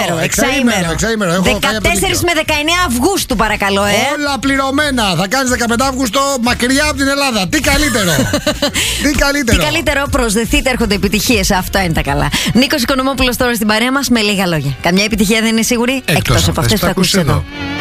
Εξαήμερο. 14 με 19 Αυγούστου, παρακαλώ. Όλα πληρωμένα. Θα κάνεις 15 Αύγουστο μακριά από την Ελλάδα. Τι καλύτερο. Τι καλύτερο. Προσδεθείτε, έρχονται επιτυχίες. Αυτά είναι τα καλά. Νίκος Οικονομόπουλος τώρα στην παρέα μας με λίγα λόγια. Καμιά επιτυχία δεν είναι σίγουρη εκτός από αυτές που θα ακούσεις εδώ.